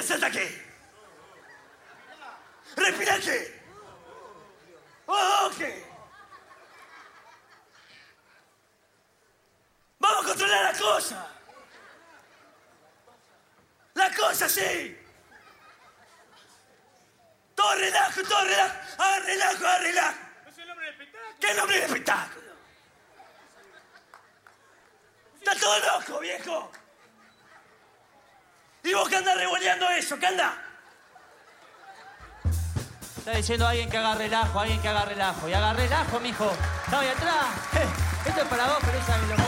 Concéntrate aquí. Respirate. Ok. Vamos a controlar la cosa. La cosa, sí. Todo relajo, todo relajo. Haga relajo, haga relajo. ¿No es el nombre del espectáculo? ¿Qué nombre de espectáculo? Está todo loco, viejo. ¿Y vos qué andás revoleando eso? ¿Qué andás? Está diciendo alguien que haga relajo, alguien que haga relajo. Y haga relajo, mijo. Está ahí atrás. Esto es para vos, pero esa es lo